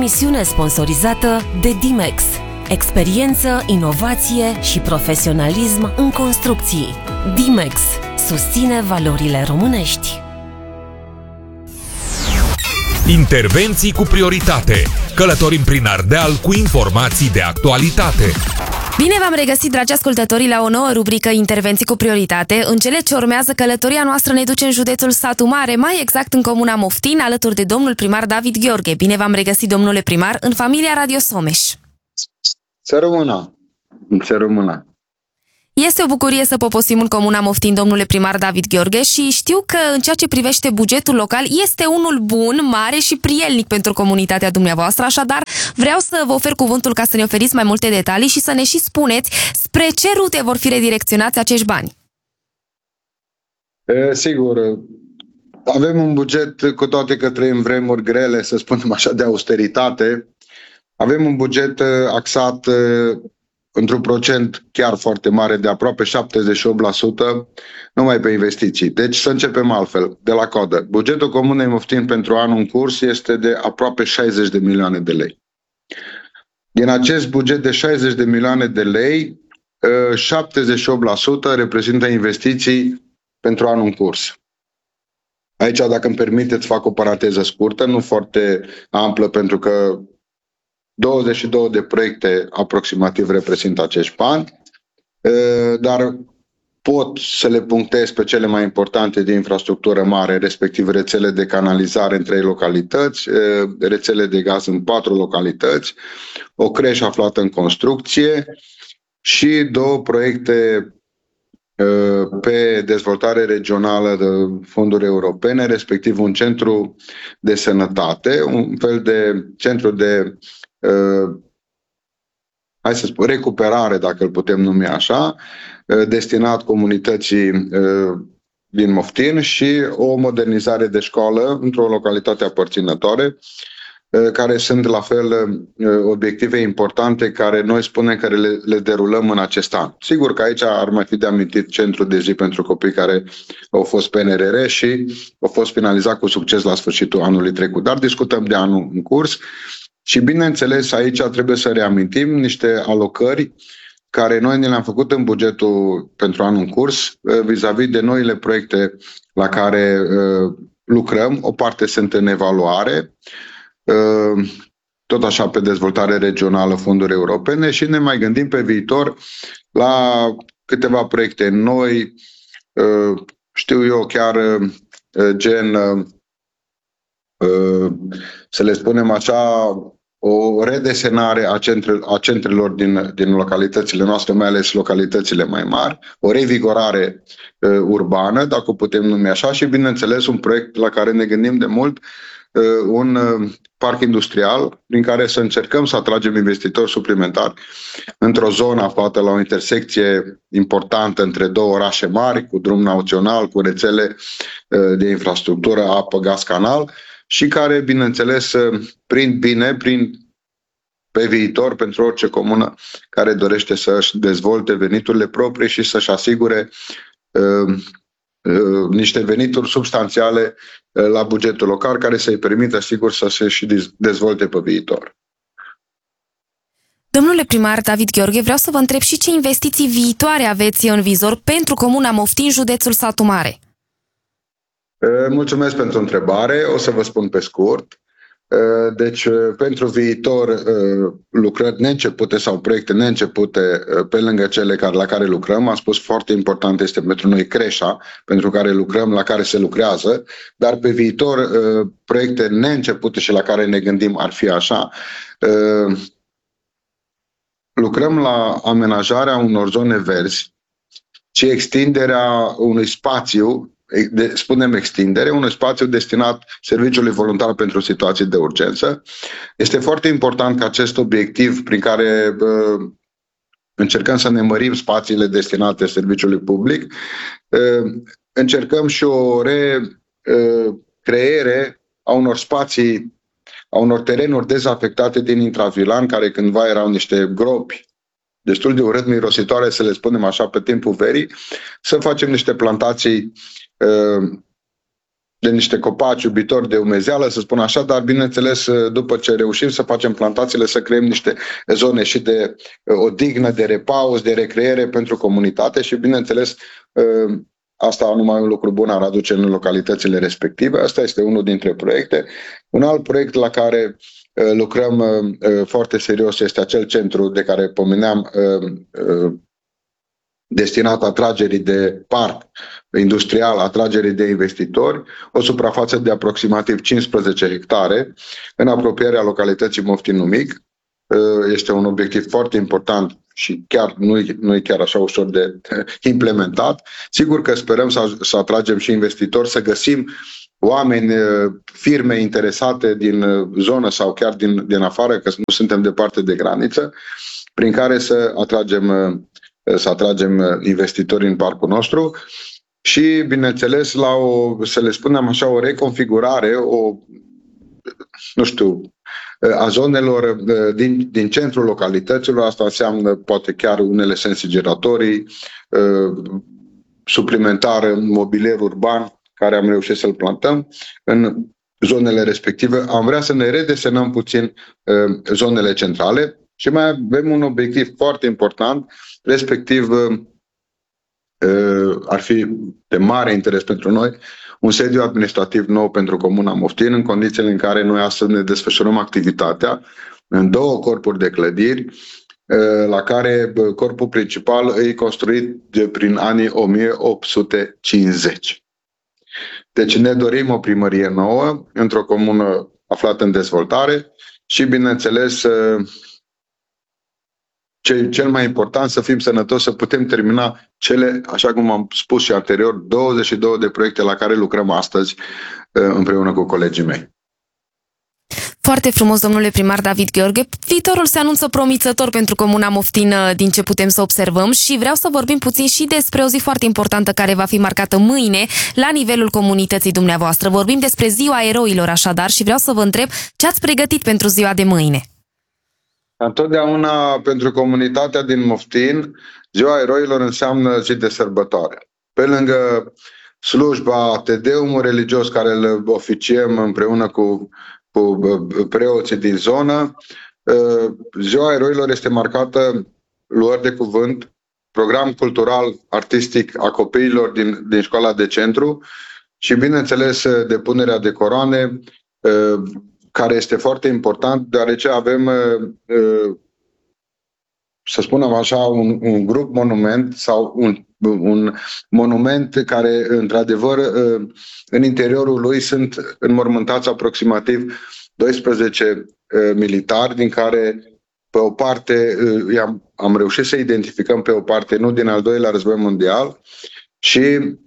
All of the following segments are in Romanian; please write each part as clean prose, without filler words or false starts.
emisiune sponsorizată de Dimex. Experiență, inovație și profesionalism în construcții. Dimex susține valorile românești. Intervenții cu prioritate. Călătorim prin Ardeal cu informații de actualitate. Bine v-am regăsit, dragi ascultători, la o nouă rubrică Intervenții cu prioritate. În cele ce urmează, călătoria noastră ne duce în județul Satu Mare, mai exact în comuna Moftini, alături de domnul primar David Gheorghe. Bine v-am regăsit, domnule primar, în familia Radio Someș. Să rămână! Să rămână! Este o bucurie să poposim în comuna Moftini, domnule primar David Gheorghe, și știu că în ceea ce privește bugetul local este unul bun, mare și prielnic pentru comunitatea dumneavoastră, așadar vreau să vă ofer cuvântul ca să ne oferiți mai multe detalii și să ne și spuneți spre ce rute vor fi redirecționați acești bani. Sigur, avem un buget, cu toate că trăim vremuri grele, să spunem așa, de austeritate. Avem un buget axat într-un procent chiar foarte mare, de aproape 78%, numai pe investiții. Deci să începem altfel, de la coadă. Bugetul Comunei Moftini pentru anul în curs este de aproape 60 de milioane de lei. Din acest buget de 60 de milioane de lei, 78% reprezintă investiții pentru anul în curs. Aici, dacă îmi permiteți, fac o paranteză scurtă, nu foarte amplă, pentru că 22 de proiecte aproximativ reprezintă acești bani, dar pot să le punctez pe cele mai importante de infrastructură mare, respectiv rețele de canalizare în 3 localități, rețele de gaz în 4 localități, o creșă aflată în construcție și 2 proiecte pe dezvoltare regională de fonduri europene, respectiv un centru de sănătate, un fel de centru de hai să spun, recuperare, dacă îl putem numi așa, destinat comunității din Moftini și o modernizare de școală într-o localitate aparținătoare, care sunt la fel obiective importante care noi spunem că le derulăm în acest an. Sigur că aici ar mai fi de amintit centrul de zi pentru copii care au fost PNRR și au fost finalizat cu succes la sfârșitul anului trecut. Dar discutăm de anul în curs. Și bineînțeles, aici trebuie să reamintim niște alocări care noi ne le-am făcut în bugetul pentru anul în curs vis-a-vis de noile proiecte la care lucrăm. O parte sunt în evaluare, tot așa pe dezvoltare regională, fonduri europene, și ne mai gândim pe viitor la câteva proiecte noi, știu eu, chiar gen, să le spunem așa, o redesenare a centrelor din localitățile noastre, mai ales localitățile mai mari, o revigorare urbană, dacă o putem numi așa, și bineînțeles un proiect la care ne gândim de mult, un parc industrial prin care să încercăm să atragem investitori suplimentari într-o zonă aflată la o intersecție importantă între 2 orașe mari, cu drum național, cu rețele de infrastructură, apă, gaz, canal, și care, bineînțeles, prind bine pe viitor pentru orice comună care dorește să-și dezvolte veniturile proprii și să-și asigure niște venituri substanțiale la bugetul local, care să-i permită, sigur, să se și dezvolte pe viitor. Domnule primar David Gheorghe, vreau să vă întreb și ce investiții viitoare aveți în vizor pentru comuna Moftini, județul Satu Mare. Mulțumesc pentru întrebare. O să vă spun pe scurt. Deci, pentru viitor, lucrări neîncepute sau proiecte neîncepute, pe lângă cele la care lucrăm, am spus, foarte important este pentru noi creșa, pentru care lucrăm, la care se lucrează, dar pe viitor, proiecte neîncepute și la care ne gândim ar fi așa. Lucrăm la amenajarea unor zone verzi și extinderea unui spațiu, spunem extindere, unui spațiu destinat serviciului voluntar pentru situații de urgență. Este foarte important ca acest obiectiv prin care încercăm să ne mărim spațiile destinate serviciului public, încercăm și o recreere a unor spații, a unor terenuri dezafectate din intravilan, care cândva erau niște gropi destul de urât mirositoare, să le spunem așa, pe timpul verii, să facem niște plantații de niște copaci iubitori de umezeală, să spun așa, dar bineînțeles, după ce reușim să facem plantațiile, să creăm niște zone și de odihnă, de repaus, de recreere pentru comunitate și, bineînțeles, asta numai un lucru bun ar aduce în localitățile respective. Asta este unul dintre proiecte. Un alt proiect la care lucrăm foarte serios este acel centru de care pomeneam, destinat atragerii de parc industrial, atragerii de investitori, o suprafață de aproximativ 15 hectare în apropierea localității Moftinu Mic. Este un obiectiv foarte important și chiar nu e chiar așa ușor de implementat. Sigur că sperăm să atragem și investitori, să găsim oameni, firme interesate din zonă sau chiar din afară, că nu suntem departe de graniță, prin care să atragem investitori în parcul nostru și, bineînțeles, să le spunem așa, o reconfigurare, a zonelor din centrul localităților. Asta înseamnă poate chiar unele sensi giratorii, suplimentar mobilier urban, care am reușit să-l plantăm în zonele respective. Am vrea să ne redesenăm puțin zonele centrale și mai avem un obiectiv foarte important, respectiv ar fi de mare interes pentru noi un sediu administrativ nou pentru Comuna Moftini, în condițiile în care noi astăzi ne desfășurăm activitatea în 2 corpuri de clădiri, la care corpul principal e construit prin anii 1850. Deci ne dorim o primărie nouă într-o comună aflată în dezvoltare și, bineînțeles, cel mai important, să fim sănătoși, să putem termina cele, așa cum am spus și anterior, 22 de proiecte la care lucrăm astăzi împreună cu colegii mei. Foarte frumos, domnule primar David Gheorghe. Viitorul se anunță promițător pentru Comuna Moftini, din ce putem să observăm, și vreau să vorbim puțin și despre o zi foarte importantă care va fi marcată mâine la nivelul comunității dumneavoastră. Vorbim despre Ziua Eroilor, așadar, și vreau să vă întreb ce ați pregătit pentru ziua de mâine. Întotdeauna pentru comunitatea din Moftini, Ziua Eroilor înseamnă zi de sărbătoare. Pe lângă slujba, tedeumul religios care îl oficiem împreună cu preoții din zonă, Ziua Eroilor este marcată luări de cuvânt, program cultural, artistic a copiilor din școala de centru și, bineînțeles, depunerea de coroane, care este foarte important, deoarece avem, să spunem așa, un grup monument sau un monument care, într-adevăr, în interiorul lui sunt înmormântați aproximativ 12 militari, din care pe o parte am reușit să identificăm pe o parte, nu din al doilea război mondial, și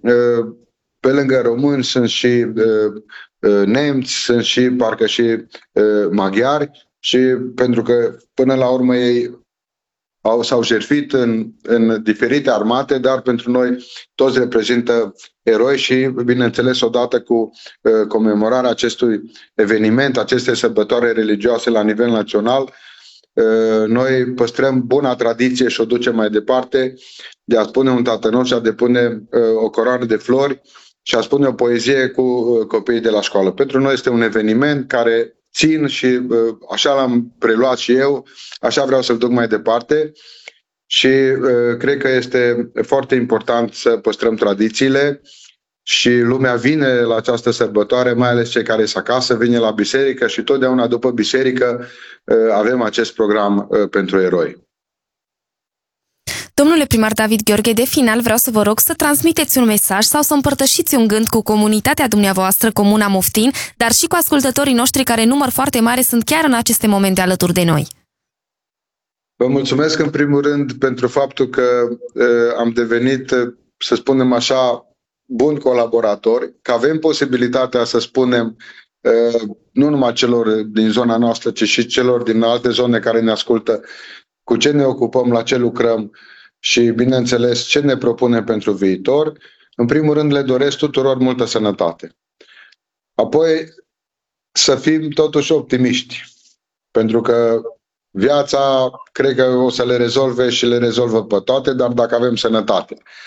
pe lângă români sunt și nemți, sunt și parcă și maghiari, și pentru că până la urmă ei s-au jertfit în diferite armate, dar pentru noi toți reprezintă eroi și, bineînțeles, odată cu comemorarea acestui eveniment, aceste sărbătoare religioase la nivel național, noi păstrăm buna tradiție și o ducem mai departe de a spune un tatănău și a depune o coroană de flori și a spune o poezie cu copiii de la școală. Pentru noi este un eveniment care țin și așa l-am preluat și eu, așa vreau să-l duc mai departe și cred că este foarte important să păstrăm tradițiile și lumea vine la această sărbătoare, mai ales cei care sunt acasă, vine la biserică și totdeauna după biserică avem acest program pentru eroi. Domnule primar David Gheorghe, de final vreau să vă rog să transmiteți un mesaj sau să împărtășiți un gând cu comunitatea dumneavoastră, Comuna Moftini, dar și cu ascultătorii noștri care, număr foarte mare, sunt chiar în aceste momente alături de noi. Vă mulțumesc în primul rând pentru faptul că am devenit, să spunem așa, buni colaboratori, că avem posibilitatea să spunem nu numai celor din zona noastră, ci și celor din alte zone care ne ascultă cu ce ne ocupăm, la ce lucrăm și, bineînțeles, ce ne propunem pentru viitor. În primul rând, le doresc tuturor multă sănătate. Apoi, să fim totuși optimiști, pentru că viața, cred că o să le rezolve și le rezolvă pe toate, dar dacă avem sănătate.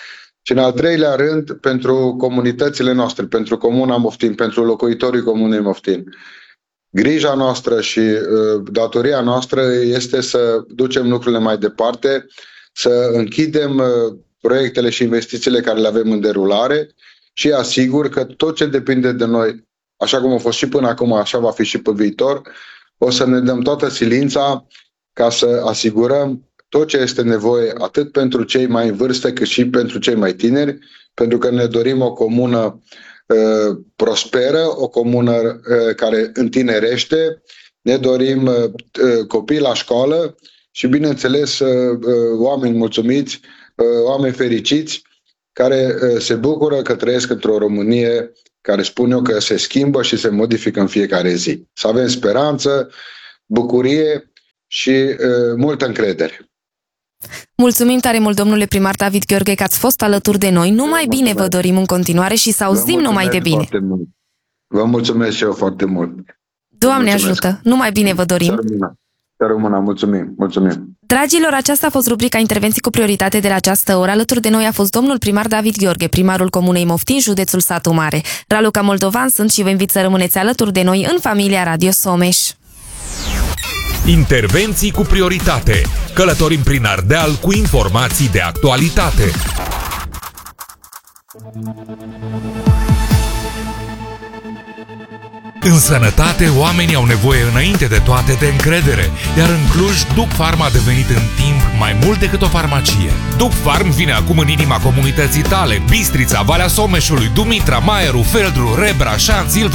Și în al treilea rând, pentru comunitățile noastre, pentru Comuna Moftini, pentru locuitorii Comunei Moftini. Grija noastră și datoria noastră este să ducem lucrurile mai departe, să închidem proiectele și investițiile care le avem în derulare și asigur că tot ce depinde de noi, așa cum a fost și până acum, așa va fi și pe viitor, o să ne dăm toată silința ca să asigurăm tot ce este nevoie, atât pentru cei mai în vârstă, cât și pentru cei mai tineri, pentru că ne dorim o comună prosperă, o comună care întinerește, ne dorim copii la școală și, bineînțeles, oameni mulțumiți, oameni fericiți, care se bucură că trăiesc într-o Românie care, spun eu, că se schimbă și se modifică în fiecare zi. Să avem speranță, bucurie și multă încredere. Mulțumim tare mult, domnule primar David Gheorghe, că ați fost alături de noi. Numai bine vă dorim în continuare și să auzim numai de bine. Vă mulțumesc și eu foarte mult. Doamne ajută! Numai bine vă dorim. Să rămână, mulțumim. Dragilor, aceasta a fost rubrica Intervenții cu prioritate de la această oră. Alături de noi a fost domnul primar David Gheorghe, primarul Comunei Moftini, județul Satu Mare. Raluca Moldovan sunt și vă invit să rămâneți alături de noi în familia Radio Someș. Intervenții cu prioritate. Călătorim prin Ardeal cu informații de actualitate. În sănătate, oamenii au nevoie înainte de toate de încredere, iar în Cluj, Duc Farm a devenit în timp mai mult decât o farmacie. Duc Farm vine acum în inima comunității tale: Bistrița, Valea Someșului, Dumitra, Maieru, Feldru, Rebra, Șanț, Ilva,